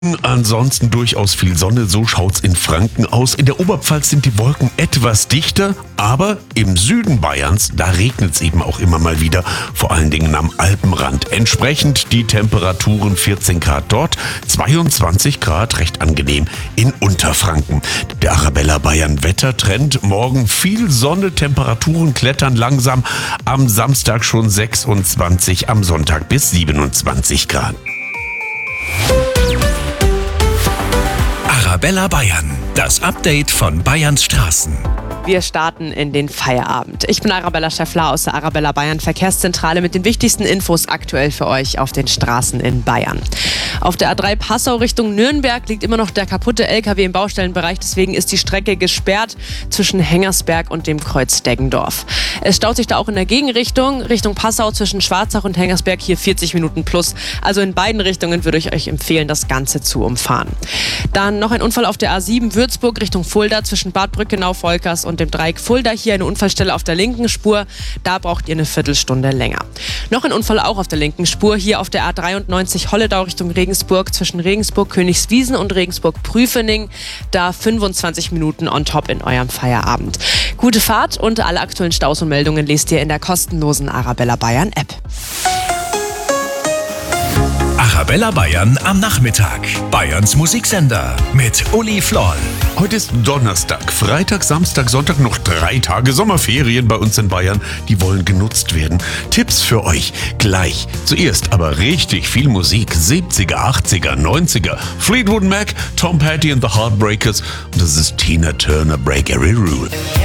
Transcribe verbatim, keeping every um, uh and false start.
Ansonsten durchaus viel Sonne, so schaut's in Franken aus. In der Oberpfalz sind die Wolken etwas dichter, aber im Süden Bayerns, da regnet's eben auch immer mal wieder, vor allen Dingen am Alpenrand. Entsprechend die Temperaturen vierzehn Grad dort, zweiundzwanzig Grad, recht angenehm in Unterfranken. Der Arabella Bayern Wettertrend, morgen viel Sonne, Temperaturen klettern langsam, am Samstag schon sechsundzwanzig, am Sonntag bis siebenundzwanzig Grad. Arabella Bayern, das Update von Bayerns Straßen. Wir starten in den Feierabend. Ich bin Arabella Schäffler aus der Arabella Bayern Verkehrszentrale mit den wichtigsten Infos aktuell für euch auf den Straßen in Bayern. Auf der A drei Passau Richtung Nürnberg liegt immer noch der kaputte L K W im Baustellenbereich. Deswegen ist die Strecke gesperrt zwischen Hengersberg und dem Kreuz Deggendorf. Es staut sich da auch in der Gegenrichtung, Richtung Passau zwischen Schwarzach und Hengersberg, hier vierzig Minuten plus. Also in beiden Richtungen würde ich euch empfehlen, das Ganze zu umfahren. Dann noch ein Unfall auf der A sieben Würzburg Richtung Fulda zwischen Bad Brückenau-Volkers und dem Dreieck Fulda. Hier eine Unfallstelle auf der linken Spur. Da braucht ihr eine Viertelstunde länger. Noch ein Unfall auch auf der linken Spur. Hier auf der A dreiundneunzig Holledau Richtung Regensburg zwischen Regensburg-Königswiesen und Regensburg-Prüfening. Da fünfundzwanzig Minuten on top in eurem Feierabend. Gute Fahrt und alle aktuellen Staus und Meldungen lest ihr in der kostenlosen Arabella Bayern App. Arabella Bayern am Nachmittag. Bayerns Musiksender mit Uli Floll. Heute ist Donnerstag, Freitag, Samstag, Sonntag, noch drei Tage Sommerferien bei uns in Bayern. Die wollen genutzt werden. Tipps für euch gleich. Zuerst aber richtig viel Musik. siebziger, achtziger, neunziger. Fleetwood Mac, Tom Petty and the Heartbreakers. Und das ist Tina Turner, Break Every Rule.